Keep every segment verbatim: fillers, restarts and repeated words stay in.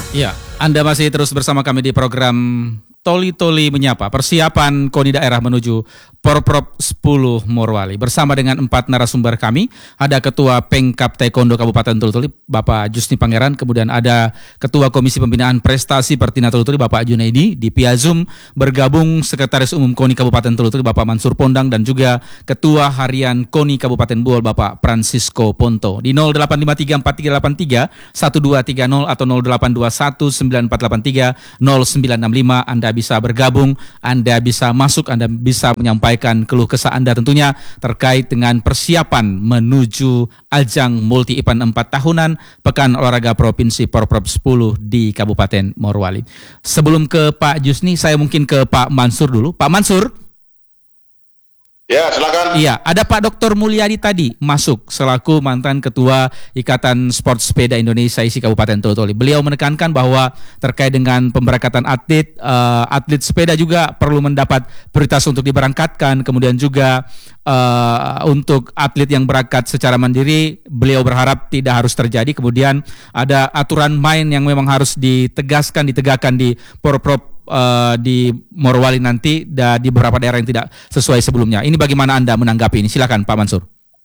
Ya, Anda masih terus bersama kami di program Toli Toli Menyapa, persiapan KONI daerah menuju Porprov sepuluh Morowali. Bersama dengan empat narasumber kami, ada Ketua Pengkap Taekwondo Kabupaten Toli-Toli, Bapak Jusni Pangeran, kemudian ada Ketua Komisi Pembinaan Prestasi Pertina Toli-Toli, Bapak Junaidi. Di via Zoom bergabung Sekretaris Umum KONI Kabupaten Toli-Toli, Bapak Mansur Pondang, dan juga Ketua Harian KONI Kabupaten Buol, Bapak Francisco Ponto. Di nol delapan lima tiga empat tiga delapan tiga satu dua tiga nol atau nol delapan dua satu sembilan empat delapan tiga nol sembilan enam lima, Anda bisa bergabung, Anda bisa masuk, Anda bisa menyampaikan keluh kesah Anda tentunya terkait dengan persiapan menuju ajang multi event empat tahunan Pekan Olahraga Provinsi Porprov sepuluh di Kabupaten Morowali. Sebelum ke Pak Jusni, saya mungkin ke Pak Mansur dulu. Pak Mansur. Ya, silakan. Iya, ada Pak Doktor Mulyadi tadi masuk selaku mantan Ketua Ikatan Sport Sepeda Indonesia I S I Kabupaten Toli-Toli. Beliau menekankan bahwa terkait dengan pemberangkatan atlet, uh, atlet sepeda juga perlu mendapat prioritas untuk diberangkatkan. Kemudian juga uh, untuk atlet yang berangkat secara mandiri, beliau berharap tidak harus terjadi. Kemudian ada aturan main yang memang harus ditegaskan, ditegakkan di Porprov Uh, di Morowali nanti dan di beberapa daerah yang tidak sesuai sebelumnya. Ini bagaimana Anda menanggapi ini? Silakan Pak Mansur.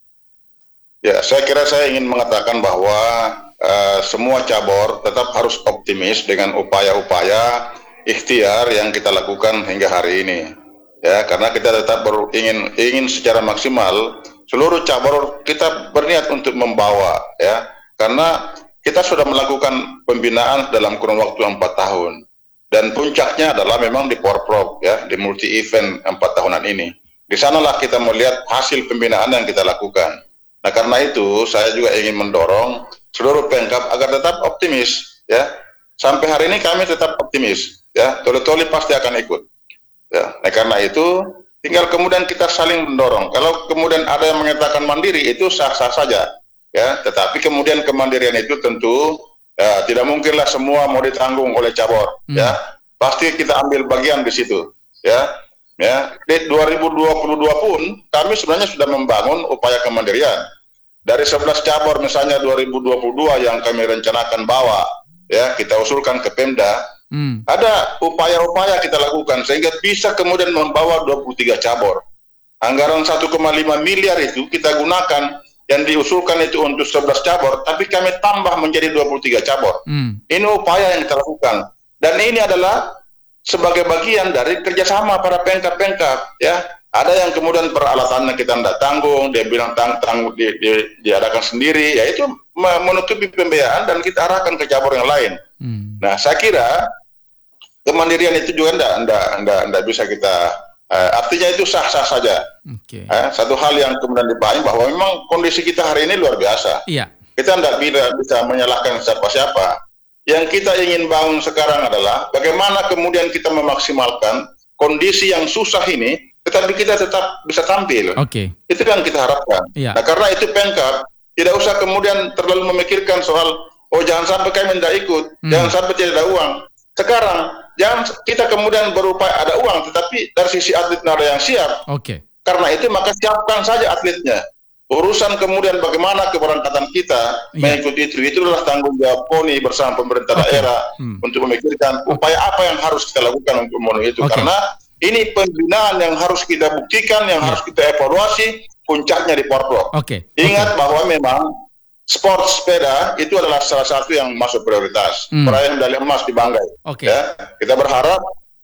Ya, saya kira saya ingin mengatakan bahwa uh, semua cabur tetap harus optimis dengan upaya-upaya ikhtiar yang kita lakukan hingga hari ini. Ya, karena kita tetap ber, ingin ingin secara maksimal seluruh cabur kita berniat untuk membawa, ya. Karena kita sudah melakukan pembinaan dalam kurun waktu empat tahun. Dan puncaknya adalah memang di Porprov, ya, di multi event empat tahunan ini. Di sanalah kita melihat hasil pembinaan yang kita lakukan. Nah, karena itu saya juga ingin mendorong seluruh Pengkap agar tetap optimis, ya. Sampai hari ini kami tetap optimis, ya. Toli-Toli pasti akan ikut. Ya. Nah, karena itu tinggal kemudian kita saling mendorong. Kalau kemudian ada yang mengatakan mandiri, itu sah-sah saja, ya. Tetapi kemudian kemandirian itu tentu ya, tidak mungkinlah semua mau ditanggung oleh cabur, hmm. ya. Pasti kita ambil bagian di situ, ya. Ya, di dua ribu dua puluh dua pun kami sebenarnya sudah membangun upaya kemandirian. Dari sebelas cabur misalnya dua ribu dua puluh dua yang kami rencanakan bawa, ya, kita usulkan ke Pemda. Hmm. Ada upaya-upaya kita lakukan sehingga bisa kemudian membawa dua puluh tiga cabur. Anggaran satu koma lima miliar itu kita gunakan, yang diusulkan itu untuk sebelas cabur, tapi kami tambah menjadi dua puluh tiga cabur. Hmm. Ini upaya yang kita lakukan. Dan ini adalah sebagai bagian dari kerjasama para pengkap-pengkap, ya. Ada yang kemudian peralatannya kita tidak tanggung, dia bilang tang tanggung di, di, diadakan sendiri, ya itu menutupi pembiayaan dan kita arahkan ke cabur yang lain. Hmm. Nah, saya kira kemandirian itu juga tidak tidak tidak tidak bisa kita uh, artinya itu sah-sah saja. Okay. Eh, satu hal yang kemudian dipahami bahwa memang kondisi kita hari ini luar biasa. Iya. Kita tidak bisa menyalahkan siapa-siapa. Yang kita ingin bangun sekarang adalah bagaimana kemudian kita memaksimalkan kondisi yang susah ini, tetapi kita tetap bisa tampil. Oke. Okay. Itu yang kita harapkan. Iya. Nah, karena itu Pengkap tidak usah kemudian terlalu memikirkan soal oh jangan sampai kami tidak ikut, hmm. jangan sampai tidak ada uang. Sekarang jangan kita kemudian berupaya ada uang, tetapi dari sisi atlet ada yang siap. Oke. Okay. Karena itu maka siapkan saja atletnya. Urusan kemudian bagaimana keberangkatan kita yeah. mengikuti itu, itu adalah tanggung jawab KONI bersama pemerintah okay. daerah hmm. untuk memikirkan upaya apa yang harus kita lakukan untuk memenuhi itu. Okay. Karena ini pembinaan yang harus kita buktikan, yang yeah. harus kita evaluasi, puncaknya di Porprov. Okay. Ingat okay. bahwa memang sport sepeda itu adalah salah satu yang masuk prioritas. Hmm. Peraih medali emas di Banggai. Okay. Ya, kita berharap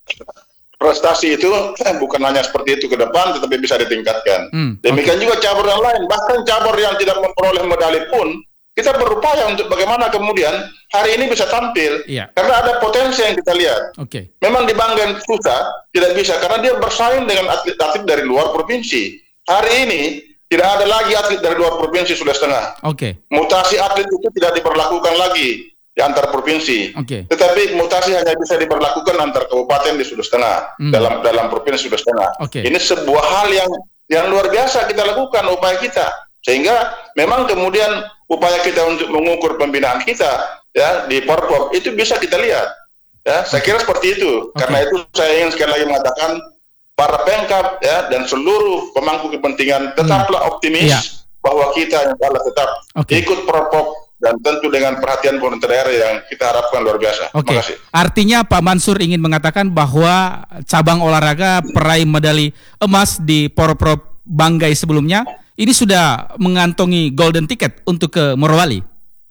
prestasi itu bukan hanya seperti itu ke depan, tetapi bisa ditingkatkan. Hmm, Demikian okay. juga cabur yang lain, bahkan cabur yang tidak memperoleh medali pun, kita berupaya untuk bagaimana kemudian hari ini bisa tampil. Yeah. Karena ada potensi yang kita lihat. Okay. Memang di Banggai susah, tidak bisa, karena dia bersaing dengan atlet-atlet dari luar provinsi. Hari ini, tidak ada lagi atlet dari luar provinsi sudah setengah. Okay. Mutasi atlet itu tidak diberlakukan lagi di antar provinsi, okay. tetapi mutasi hanya bisa diberlakukan antar kabupaten di sudah setengah, hmm. dalam dalam provinsi sudah setengah. Okay. Ini sebuah hal yang yang luar biasa kita lakukan upaya kita, sehingga memang kemudian upaya kita untuk mengukur pembinaan kita, ya di Porprov itu bisa kita lihat, ya saya kira seperti itu. Okay. Karena itu saya ingin sekali lagi mengatakan para Pengkap, ya dan seluruh pemangku kepentingan tetaplah hmm. optimis yeah. bahwa kita yang tetap okay. ikut Porprov dan tentu dengan perhatian pemerintah daerah yang kita harapkan luar biasa. Oke. Terima kasih. Artinya Pak Mansur ingin mengatakan bahwa cabang olahraga peraih medali emas di Porprov Banggai sebelumnya ini sudah mengantongi golden ticket untuk ke Morowali.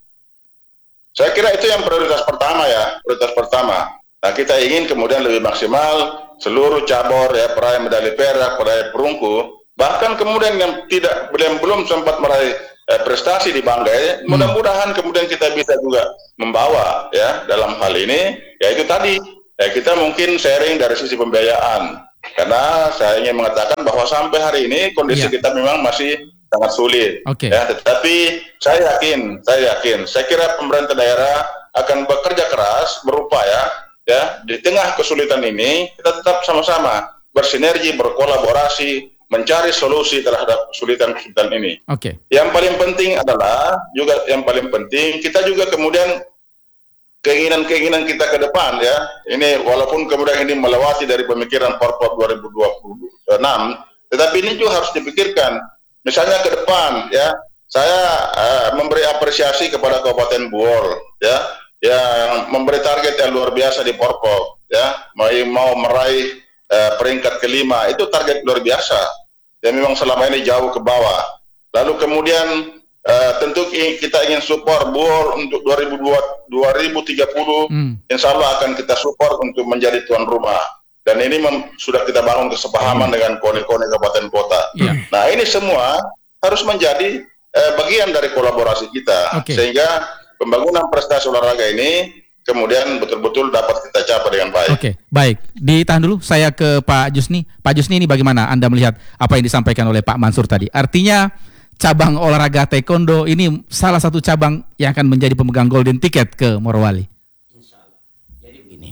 Saya kira itu yang prioritas pertama ya, prioritas pertama. Nah, kita ingin kemudian lebih maksimal seluruh cabur ya peraih medali perak, peraih perunggu, bahkan kemudian yang tidak belum belum sempat meraih eh, prestasi di Banggai, hmm. mudah-mudahan kemudian kita bisa juga membawa ya dalam hal ini, yaitu tadi ya kita mungkin sharing dari sisi pembiayaan, karena saya ingin mengatakan bahwa sampai hari ini kondisi yeah. kita memang masih sangat sulit. Okay. Ya, tetapi saya yakin, saya yakin, saya kira pemerintah daerah akan bekerja keras, berupaya ya di tengah kesulitan ini kita tetap sama-sama bersinergi, berkolaborasi, mencari solusi terhadap kesulitan-kesulitan ini. Oke. Okay. Yang paling penting adalah juga yang paling penting kita juga kemudian keinginan-keinginan kita ke depan ya. Ini walaupun kemudian ini melewati dari pemikiran Porprov dua ribu dua puluh enam, tetapi ini juga harus dipikirkan. Misalnya ke depan ya, saya uh, memberi apresiasi kepada Kabupaten Buol ya, yang memberi target yang luar biasa di Porprov ya, mau mau meraih uh, peringkat kelima, itu target luar biasa yang memang selama ini jauh ke bawah. Lalu kemudian uh, tentu kita ingin support Buol untuk dua ribu tiga puluh, hmm. insya Allah akan kita support untuk menjadi tuan rumah. Dan ini sudah kita bangun kesepahaman hmm. dengan koni-koni kabupaten kota. Yeah. Nah ini semua harus menjadi uh, bagian dari kolaborasi kita, okay. sehingga pembangunan prestasi olahraga ini kemudian betul-betul dapat kita capai dengan baik. Oke, baik. Ditahan dulu, saya ke Pak Jusni. Pak Jusni, ini bagaimana Anda melihat apa yang disampaikan oleh Pak Mansur tadi? Artinya cabang olahraga taekwondo ini salah satu cabang yang akan menjadi pemegang golden ticket ke Morowali. Insya Allah. Jadi begini,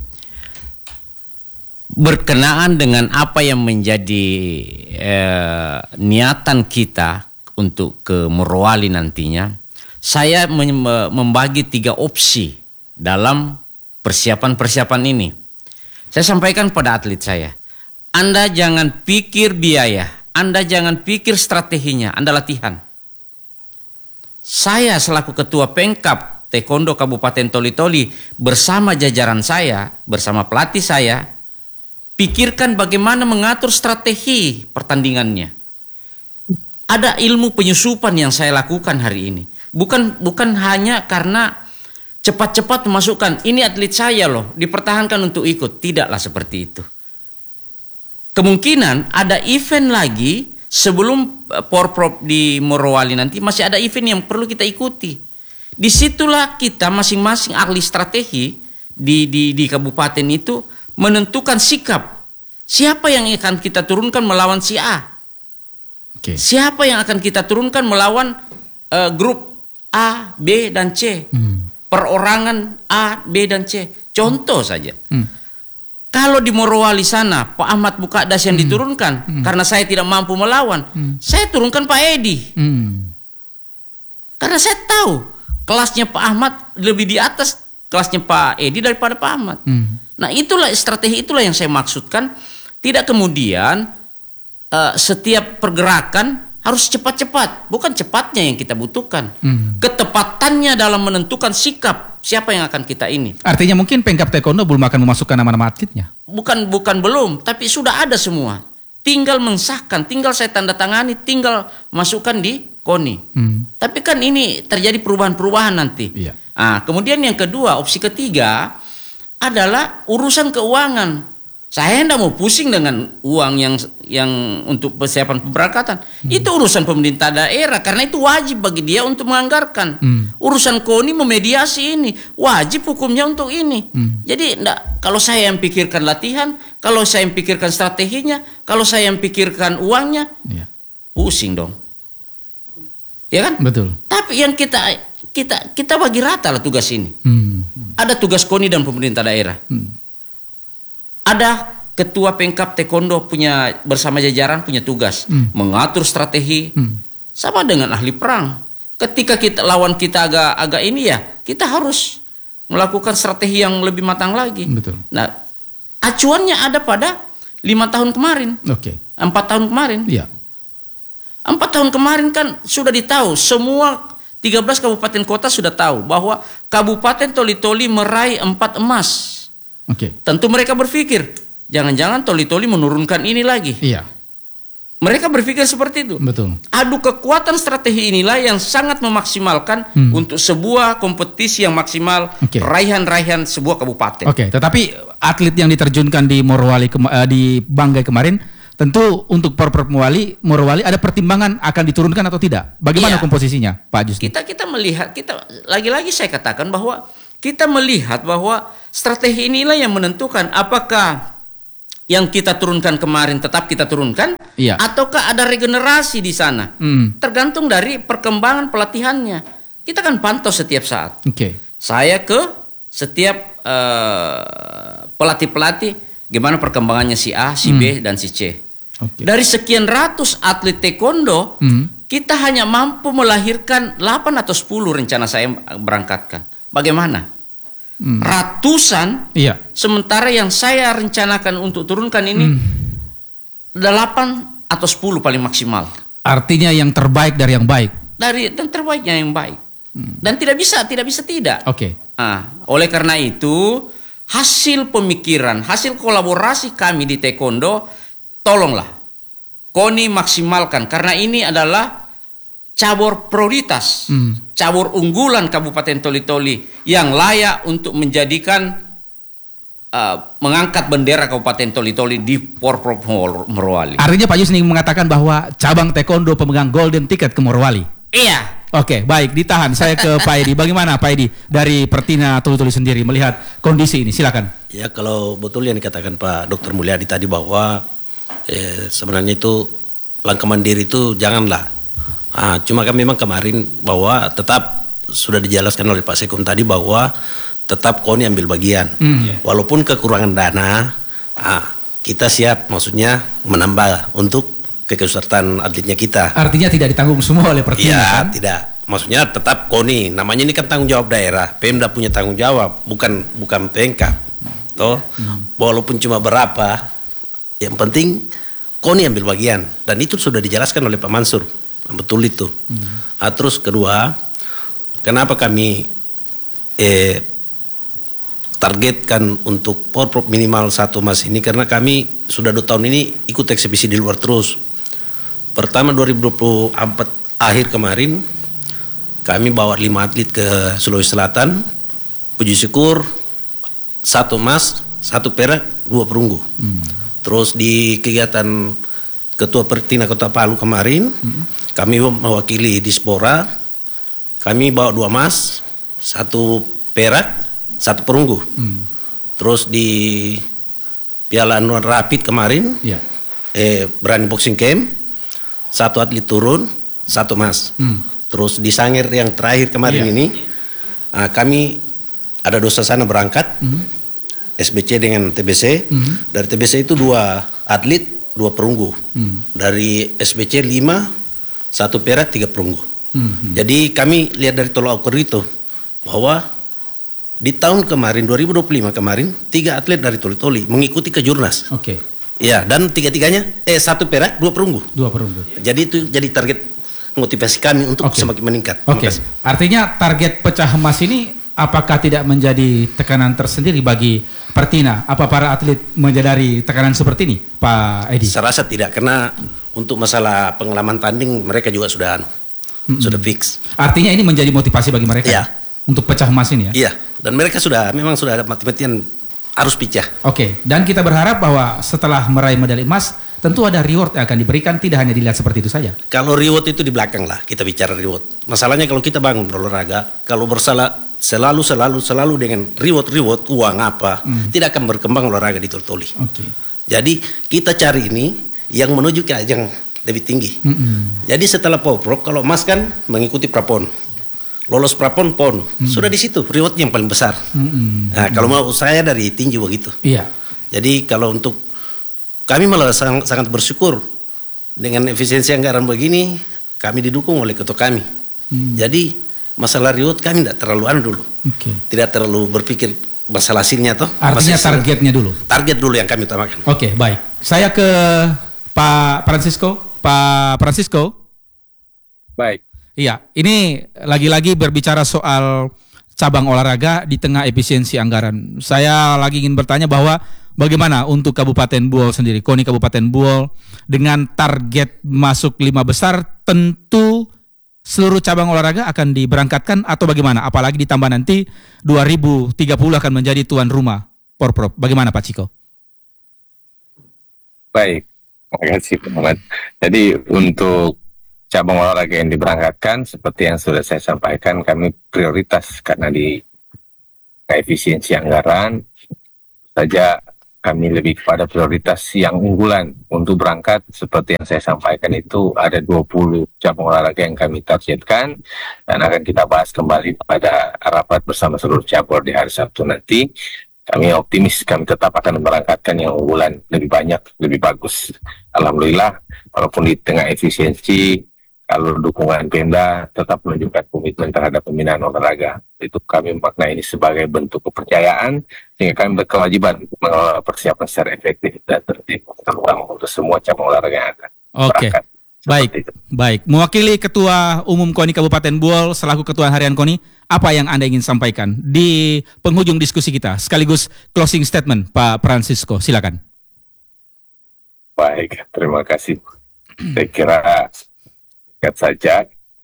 berkenaan dengan apa yang menjadi eh, niatan kita untuk ke Morowali nantinya, saya membagi tiga opsi dalam persiapan-persiapan ini. Saya sampaikan pada atlet saya, Anda jangan pikir biaya, Anda jangan pikir strateginya, Anda latihan. Saya selaku Ketua Pengkap Taekwondo Kabupaten Toli-Toli bersama jajaran saya, bersama pelatih saya, pikirkan bagaimana mengatur strategi pertandingannya. Ada ilmu penyusupan yang saya lakukan hari ini. Bukan bukan hanya karena cepat-cepat memasukkan ini atlet saya loh dipertahankan untuk ikut, tidaklah seperti itu. Kemungkinan ada event lagi sebelum Porprov di Morowali nanti, masih ada event yang perlu kita ikuti. Disitulah kita masing-masing ahli strategi di di di kabupaten itu menentukan sikap siapa yang akan kita turunkan melawan si A, okay. siapa yang akan kita turunkan melawan uh, grup A, B, dan C. Hmm. Perorangan A, B, dan C. Contoh saja. Hmm. Kalau di Morowali sana, Pak Ahmad Bukades yang hmm. diturunkan, hmm. karena saya tidak mampu melawan, hmm. saya turunkan Pak Edi. Hmm. Karena saya tahu, kelasnya Pak Ahmad lebih di atas kelasnya Pak Edi daripada Pak Ahmad. Hmm. Nah itulah strategi, itulah yang saya maksudkan. Tidak kemudian uh, setiap pergerakan harus cepat-cepat, bukan cepatnya yang kita butuhkan. Hmm. Ketepatannya dalam menentukan sikap siapa yang akan kita ini. Artinya mungkin Pengkap Taekwondo belum akan memasukkan nama-nama atletnya. Bukan bukan belum, tapi sudah ada semua. Tinggal mensahkan, tinggal saya tanda tangani, tinggal masukkan di KONI. Hmm. Tapi kan ini terjadi perubahan-perubahan nanti. Iya. Nah, kemudian yang kedua, opsi ketiga adalah urusan keuangan. Saya tidak mau pusing dengan uang yang yang untuk persiapan pemberangkatan. Hmm. Itu urusan pemerintah daerah, karena itu wajib bagi dia untuk menganggarkan. Hmm. Urusan KONI memediasi ini, wajib hukumnya untuk ini. Hmm. Jadi enggak, kalau saya yang pikirkan latihan, kalau saya yang pikirkan strateginya, kalau saya yang pikirkan uangnya, ya. Pusing dong. Ya kan? Betul. Tapi yang kita kita kita bagi rata lah tugas ini. Hmm. Ada tugas KONI dan pemerintah daerah. Hmm. Ada ketua Pengkap Taekwondo punya bersama jajaran punya tugas hmm. mengatur strategi hmm. sama dengan ahli perang. Ketika kita lawan kita agak agak ini ya, kita harus melakukan strategi yang lebih matang lagi. Betul. Nah, acuannya ada pada lima tahun kemarin, okay. empat tahun kemarin. Iya. Empat tahun kemarin kan sudah ditahu semua tiga belas kabupaten kota sudah tahu bahwa Kabupaten Toli-Toli meraih empat emas. Oke. Tentu mereka berpikir, jangan-jangan Toli-Toli menurunkan ini lagi. Iya. Mereka berpikir seperti itu. Betul. Adu kekuatan strategi inilah yang sangat memaksimalkan hmm. untuk sebuah kompetisi yang maksimal, okay. raihan-raihan sebuah kabupaten. Oke, okay. Tetapi atlet yang diterjunkan di Morowali uh, di Banggai kemarin, tentu untuk Porprov Morowali, Morowali ada pertimbangan akan diturunkan atau tidak. Bagaimana iya. komposisinya, Pak Jusni? Kita kita melihat, kita lagi-lagi saya katakan bahwa kita melihat bahwa strategi inilah yang menentukan apakah yang kita turunkan kemarin tetap kita turunkan, iya. ataukah ada regenerasi di sana. Mm. Tergantung dari perkembangan pelatihannya. Kita kan pantau setiap saat. Okay. Saya ke setiap uh, pelatih-pelatih, gimana perkembangannya si A, si mm. B, dan si C. Okay. Dari sekian ratus atlet taekwondo, mm. kita hanya mampu melahirkan delapan atau sepuluh rencana saya berangkatkan. Bagaimana? Hmm. Ratusan, iya. Sementara yang saya rencanakan untuk turunkan ini hmm. delapan atau sepuluh paling maksimal. Artinya yang terbaik dari yang baik. Dari dan terbaiknya yang baik. Hmm. Dan tidak bisa, tidak bisa tidak. Oke. Okay. Nah, oleh karena itu hasil pemikiran, hasil kolaborasi kami di taekwondo, tolonglah KONI maksimalkan karena ini adalah cabur prioritas, hmm. cabur unggulan Kabupaten Toli-Toli yang layak untuk menjadikan uh, mengangkat bendera Kabupaten Toli-Toli di Porprov Morowali. Artinya Pak Jusni mengatakan bahwa cabang taekwondo pemegang golden ticket ke Morowali. Iya. Oke, baik, ditahan. Saya ke Pak Edi. Bagaimana Pak Edi dari Pertina Toli-Toli sendiri melihat kondisi ini? Silakan. Ya, kalau betul yang dikatakan Pak Dokter Mulyadi tadi bahwa eh, sebenarnya itu langkah mandiri itu janganlah. Ah, cuma kan memang kemarin bahwa tetap sudah dijelaskan oleh Pak Sekum tadi bahwa tetap KONI ambil bagian. Mm. Walaupun kekurangan dana, ah, kita siap maksudnya menambah untuk keikutsertaan atletnya kita. Artinya tidak ditanggung semua oleh Pertina. Iya, kan? tidak. Maksudnya tetap KONI. Namanya ini kan tanggung jawab daerah. Pemda punya tanggung jawab, bukan bukan Pemkab. Toh, mm. walaupun cuma berapa, yang penting KONI ambil bagian. Dan itu sudah dijelaskan oleh Pak Mansur. Betul itu. Hmm. Nah, terus kedua, kenapa kami eh, targetkan untuk Porprov minimal satu emas ini? Karena kami sudah dua tahun ini ikut eksibisi di luar terus. Pertama dua ribu dua puluh empat akhir kemarin, kami bawa lima atlet ke Sulawesi Selatan. Puji syukur satu emas, satu perak, dua perunggu. Hmm. Terus di kegiatan Ketua Pertina Kota Palu kemarin, hmm. kami mewakili Dispora, kami bawa dua emas, satu perak, satu perunggu. Hmm. Terus di Piala Anuan Rapid kemarin, yeah. eh, Berani Boxing Camp, satu atlet turun, satu emas. Hmm. Terus di Sangir yang terakhir kemarin yeah. ini, uh, kami ada dosa sana berangkat, hmm. S B C dengan T B C. Hmm. Dari T B C itu dua atlet, dua perunggu. Hmm. Dari S B C lima, satu perak, tiga perunggu. Hmm. Jadi kami lihat dari tolak ukur itu bahwa di tahun kemarin dua ribu dua puluh lima kemarin tiga atlet dari Toli-Toli mengikuti ke Jurnas. Oke. Okay. Ya, dan tiga-tiganya eh satu perak, dua perunggu. Dua perunggu. Jadi itu jadi target motivasi kami untuk okay. semakin meningkat. Oke. Okay. Artinya target pecah emas ini apakah tidak menjadi tekanan tersendiri bagi Pertina? Apa para atlet menyadari tekanan seperti ini, Pak Edi? Saya rasa tidak, karena untuk masalah pengalaman tanding mereka juga sudah mm-hmm. sudah fix. Artinya ini menjadi motivasi bagi mereka ya. Untuk pecah emas ini ya? Iya, dan mereka sudah memang sudah ada mati-matian harus pecah. Oke, okay. Dan kita berharap bahwa setelah meraih medali emas tentu ada reward yang akan diberikan, tidak hanya dilihat seperti itu saja. Kalau reward itu di belakang lah, kita bicara reward. Masalahnya kalau kita bangun berolahraga, kalau bersalah selalu selalu selalu dengan reward reward uang apa, hmm. tidak akan berkembang olahraga di Toli-Toli. Okay. Jadi kita cari ini yang menuju ke ajang lebih tinggi. Hmm. Jadi setelah Porprov, kalau emas kan mengikuti prapon, lolos prapon pon, hmm. sudah di situ reward yang paling besar. Hmm. Nah, kalau mau saya dari tinju begitu. Iya. Jadi kalau untuk kami malah sangat, sangat bersyukur dengan efisiensi anggaran begini, kami didukung oleh ketua kami. Hmm. Jadi masalah reward kami tidak terlalu anu dulu, okay. tidak terlalu berpikir masalah hasilnya toh. Artinya masalah targetnya dulu. Target dulu yang kami utamakan. Oke, okay, baik. Saya ke Pak Francisco, Pak Francisco. Baik. Iya, ini lagi-lagi berbicara soal cabang olahraga di tengah efisiensi anggaran. Saya lagi ingin bertanya bahwa bagaimana untuk Kabupaten Buol sendiri, KONI Kabupaten Buol dengan target masuk lima besar, tentu seluruh cabang olahraga akan diberangkatkan atau bagaimana? Apalagi ditambah nanti dua ribu tiga puluh akan menjadi tuan rumah Porprov. Bagaimana Pak Ciko? Baik, terima kasih Pak Muhammad. Jadi untuk cabang olahraga yang diberangkatkan, seperti yang sudah saya sampaikan, kami prioritas karena di efisiensi anggaran saja kami lebih kepada prioritas yang unggulan untuk berangkat. Seperti yang saya sampaikan itu ada dua puluh cabang olahraga yang kami targetkan dan akan kita bahas kembali pada rapat bersama seluruh cabur di hari Sabtu nanti. Kami optimis kami tetap akan memberangkatkan yang unggulan lebih banyak, lebih bagus. Alhamdulillah, walaupun di tengah efisiensi, kalau dukungan Pemda tetap menunjukkan komitmen terhadap pembinaan olahraga. Itu kami memaknai ini sebagai bentuk kepercayaan, sehingga kami berkewajiban mempersiapkan secara efektif dan tertib, terutama untuk semua cabang olahraga yang ada. Oke, baik, baik. Mewakili Ketua Umum KONI Kabupaten Buol, selaku Ketua Harian KONI, apa yang Anda ingin sampaikan di penghujung diskusi kita, sekaligus closing statement, Pak Francisco, silakan. Baik, terima kasih. Saya kira singkat saja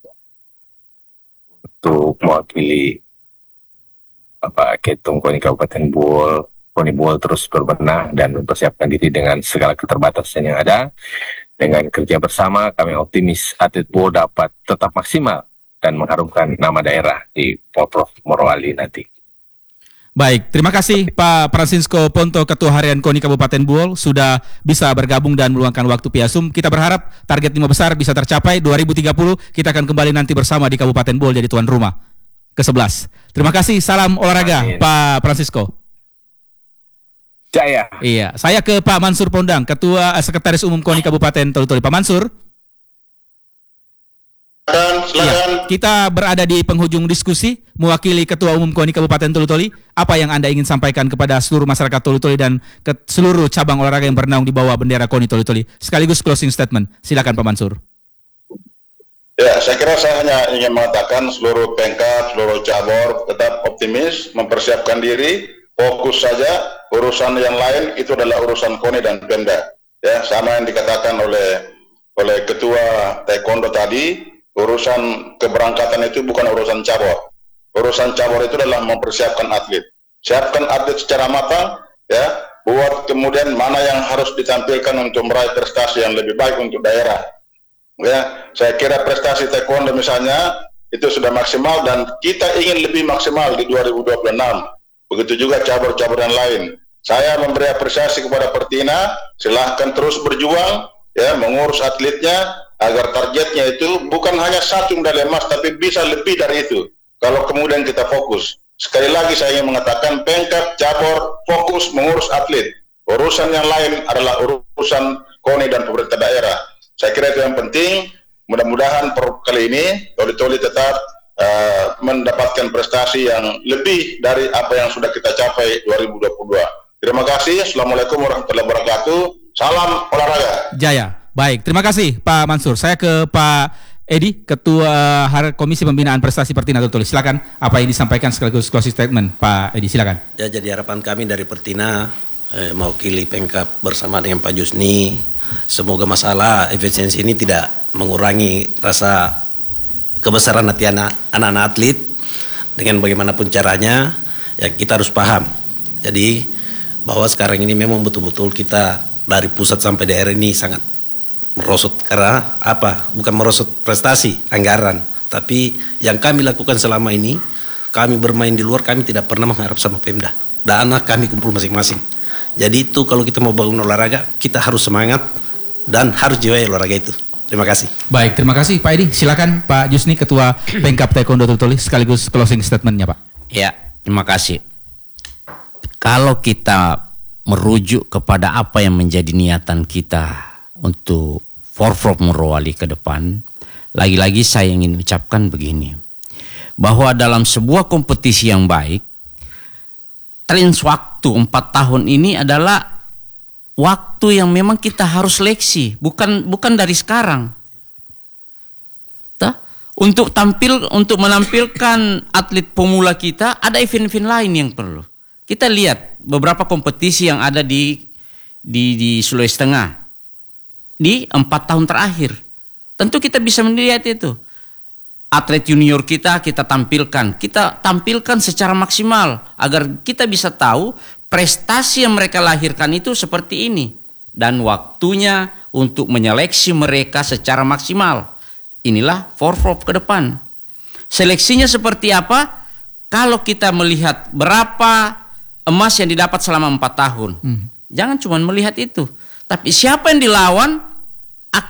untuk mewakili Bapak Ketum KONI Kabupaten Buol, KONI Buol terus berbenah dan mempersiapkan diri dengan segala keterbatasan yang ada. Dengan kerja bersama, kami optimis atlet Buol dapat tetap maksimal dan mengharumkan nama daerah di Porprov Morowali nanti. Baik, terima kasih Pak Francisco Ponto, Ketua Harian KONI Kabupaten Buol, sudah bisa bergabung dan meluangkan waktu Piasum. Kita berharap target lima besar bisa tercapai. Dua ribu tiga puluh kita akan kembali nanti bersama di Kabupaten Buol jadi tuan rumah ke sebelas. Terima kasih, salam olahraga. Amin. Pak Francisco. Jaya. Iya, saya ke Pak Mansur Pondang, Ketua Sekretaris Umum KONI Kabupaten Toli-Toli. Pak Mansur. Ya, kita berada di penghujung diskusi, mewakili Ketua Umum KONI Kabupaten Toli-Toli. Apa yang Anda ingin sampaikan kepada seluruh masyarakat Toli-Toli dan ke seluruh cabang olahraga yang bernaung di bawah bendera KONI Toli-Toli? Sekaligus closing statement. Silakan Pak Mansur. Ya, saya kira saya hanya ingin mengatakan seluruh pengkap, seluruh cabur tetap optimis, mempersiapkan diri, fokus saja. Urusan yang lain itu adalah urusan KONI dan Pemda. Ya, sama yang dikatakan oleh oleh Ketua Taekwondo tadi. Urusan keberangkatan itu bukan urusan cabur. Urusan cabur itu adalah mempersiapkan atlet. Siapkan atlet secara matang, ya. Buat kemudian mana yang harus ditampilkan untuk meraih prestasi yang lebih baik untuk daerah. Ya, saya kira prestasi taekwondo misalnya itu sudah maksimal dan kita ingin lebih maksimal di dua ribu dua puluh enam. Begitu juga cabur-cabur yang lain. Saya memberi apresiasi kepada Pertina, silahkan terus berjuang, ya, mengurus atletnya, agar targetnya itu bukan hanya satu medali emas, tapi bisa lebih dari itu. Kalau kemudian kita fokus. Sekali lagi saya ingin mengatakan, pengkap, cabur, fokus mengurus atlet. Urusan yang lain adalah urusan KONI dan pemerintah daerah. Saya kira itu yang penting. Mudah-mudahan per kali ini, Toli-Toli tetap uh, mendapatkan prestasi yang lebih dari apa yang sudah kita capai dua ribu dua puluh dua. Terima kasih. Assalamualaikum warahmatullahi wabarakatuh. Salam olahraga. Jaya. Baik, terima kasih Pak Mansur. Saya ke Pak Edi, Ketua Komisi Pembinaan Prestasi Pertina Toli-Toli. Silakan apa yang disampaikan sekaligus closing statement, Pak Edi. Silakan. Ya, jadi harapan kami dari Pertina, eh, mewakili Pengkap bersama dengan Pak Jusni, semoga masalah efisiensi ini tidak mengurangi rasa kebesaran hati anak-anak atlet. Dengan bagaimanapun caranya, ya kita harus paham. Jadi bahwa sekarang ini memang betul-betul kita dari pusat sampai daerah ini sangat merosot karena apa? Bukan merosot prestasi, anggaran. Tapi yang kami lakukan selama ini, kami bermain di luar, kami tidak pernah mengharap sama Pemda. Dana kami kumpul masing-masing. Jadi itu kalau kita mau bangun olahraga, kita harus semangat dan harus jiwai olahraga itu. Terima kasih. Baik, terima kasih Pak Edi. Silakan Pak Jusni, Ketua Pengkap Taekwondo Toli-Toli, sekaligus closing statementnya Pak. Ya, terima kasih. Kalau kita merujuk kepada apa yang menjadi niatan kita untuk Porprov Morowali ke depan, lagi-lagi saya ingin ucapkan begini, bahwa dalam sebuah kompetisi yang baik, range waktu empat tahun ini adalah waktu yang memang kita harus seleksi, bukan bukan dari sekarang. Untuk tampil, untuk menampilkan atlet pemula kita, ada event-event lain yang perlu. Kita lihat beberapa kompetisi yang ada di di, di Sulawesi Tengah di empat tahun terakhir. Tentu kita bisa melihat itu. Atlet junior kita kita tampilkan, kita tampilkan secara maksimal agar kita bisa tahu prestasi yang mereka lahirkan itu seperti ini dan waktunya untuk menyeleksi mereka secara maksimal. Inilah Forprov ke depan. Seleksinya seperti apa? Kalau kita melihat berapa emas yang didapat selama empat tahun. Hmm. Jangan cuma melihat itu. Tapi siapa yang dilawan,